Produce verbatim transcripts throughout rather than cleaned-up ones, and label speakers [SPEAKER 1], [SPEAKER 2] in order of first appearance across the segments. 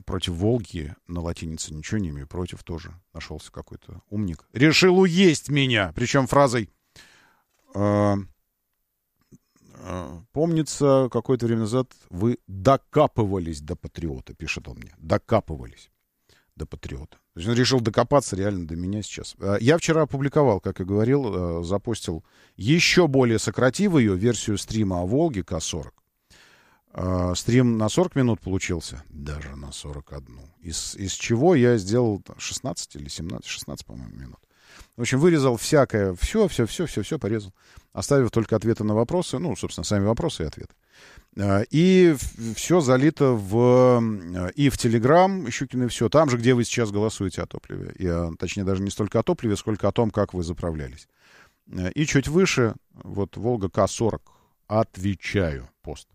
[SPEAKER 1] против Волги на латинице ничего не имею против тоже. Нашелся какой-то умник. Решил уесть меня. Причем фразой... Э, э, помнится, какое-то время назад вы докапывались до патриота, пишет он мне. Докапывались до патриота. То есть он решил докопаться реально до меня сейчас. Я вчера опубликовал, как и говорил, запустил еще более сокративую версию стрима о Волге К сорок. Стрим на сорок минут получился, даже на сорок одну. Из, из чего я сделал шестнадцать или семнадцать, шестнадцать, по-моему, минут. В общем, вырезал всякое, все, все, все, все, все порезал, оставив только ответы на вопросы, ну, собственно, сами вопросы и ответы. И все залито в, и в Телеграм, Щукин и все, там же, где вы сейчас голосуете о топливе. Я, точнее, даже не столько о топливе, сколько о том, как вы заправлялись. И чуть выше, вот Волга К сорок, отвечаю, пост.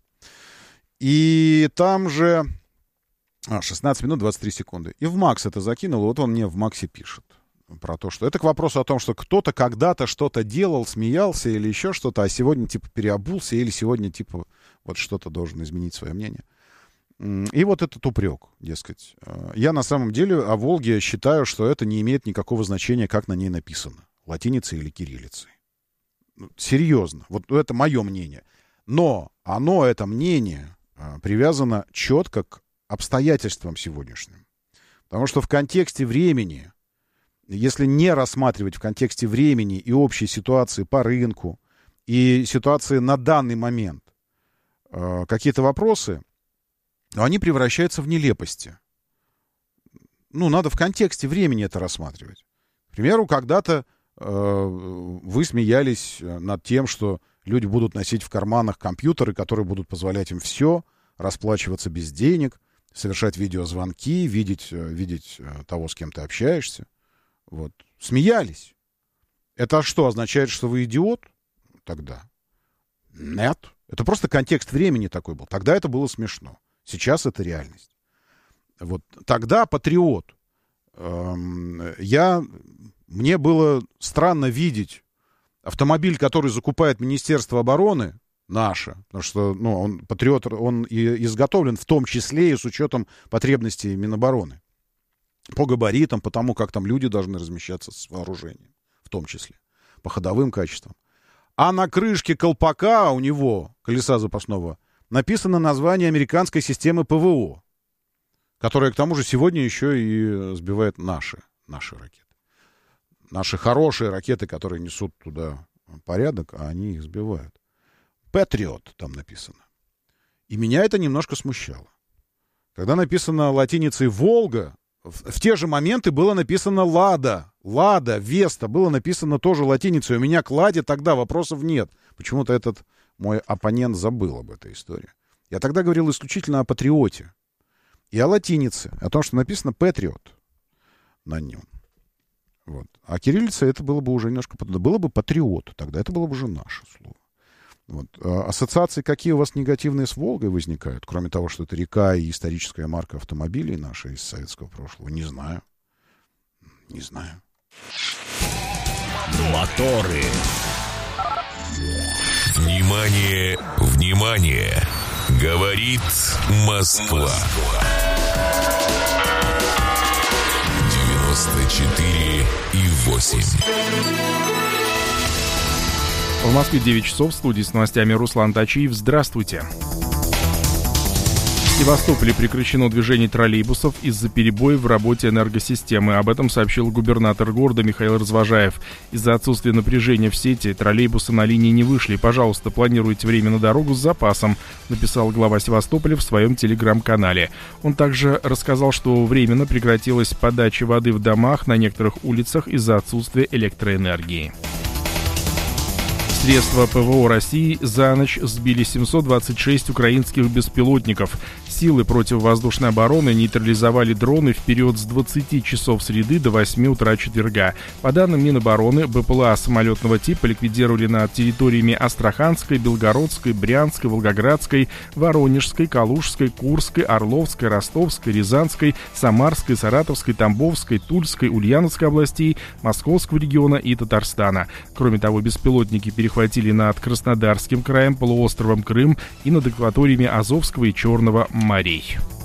[SPEAKER 1] И там же а, шестнадцать минут двадцать три секунды. И в Макс это закинул, вот он мне в Максе пишет про то, что это к вопросу о том, что кто-то когда-то что-то делал, смеялся или еще что-то, а сегодня типа переобулся или сегодня типа вот что-то должен изменить свое мнение. И вот этот упрек, дескать. Я на самом деле о Волге считаю, что это не имеет никакого значения, как на ней написано. Латиницей или кириллицей. Серьезно. Вот это мое мнение. Но оно, это мнение, привязано четко к обстоятельствам сегодняшним. Потому что в контексте времени, если не рассматривать в контексте времени и общей ситуации по рынку, и ситуации на данный момент, э, какие-то вопросы, они превращаются в нелепости. Ну, надо в контексте времени это рассматривать. К примеру, когда-то э, вы смеялись над тем, что люди будут носить в карманах компьютеры, которые будут позволять им все, расплачиваться без денег, совершать видеозвонки, видеть, видеть того, с кем ты общаешься. Вот. Смеялись. Это что, означает, что вы идиот? Тогда. Нет. Это просто контекст времени такой был. Тогда это было смешно. Сейчас это реальность. Вот. Тогда патриот. Эм, я, мне было странно видеть автомобиль, который закупает Министерство обороны, наше, потому что ну, он, патриот, он и изготовлен в том числе и с учетом потребностей Минобороны. По габаритам, по тому, как там люди должны размещаться с вооружением, в том числе, по ходовым качествам. А на крышке колпака у него, колеса запасного, написано название американской системы ПВО, которая, к тому же, сегодня еще и сбивает наши, наши ракеты. Наши хорошие ракеты, которые несут туда порядок, а они их сбивают. Патриот там написано. И меня это немножко смущало. Когда написано латиницей «Волга», в, в те же моменты было написано «Лада», «Лада», «Веста», было написано тоже латиницей. У меня к «Ладе» тогда вопросов нет. Почему-то этот мой оппонент забыл об этой истории. Я тогда говорил исключительно о патриоте. И о латинице, о том, что написано «Патриот» на нем. Вот. А кириллица это было бы уже немножко... Было бы «Патриот», тогда это было бы уже наше слово. Вот. А ассоциации какие у вас негативные с Волгой возникают, кроме того, что это река и историческая марка автомобилей нашей из советского прошлого? Не знаю. Не знаю.
[SPEAKER 2] Моторы. Внимание, внимание! Говорит Москва. девяносто четыре и восемь.
[SPEAKER 3] В Москве девять часов, в студии с новостями Руслан Тачиев. Здравствуйте. В Севастополе прекращено движение троллейбусов из-за перебоев в работе энергосистемы. Об этом сообщил губернатор города Михаил Развожаев. Из-за отсутствия напряжения в сети троллейбусы на линии не вышли. Пожалуйста, планируйте время на дорогу с запасом, написал глава Севастополя в своем телеграм-канале. Он также рассказал, что временно прекратилась подача воды в домах на некоторых улицах из-за отсутствия электроэнергии. Средства ПВО России за ночь сбили семьсот двадцать шесть украинских беспилотников. Силы противовоздушной обороны нейтрализовали дроны в период с двадцати часов среды до восьми утра четверга. По данным Минобороны, БПЛА самолетного типа ликвидировали над территориями Астраханской, Белгородской, Брянской, Волгоградской, Воронежской, Калужской, Курской, Орловской, Ростовской, Рязанской, Самарской, Саратовской, Тамбовской, Тульской, Ульяновской областей, Московского региона и Татарстана. Кроме того, беспилотники перехватили над Краснодарским краем, полуостровом Крым и над акваториями Азовского и Черного морей.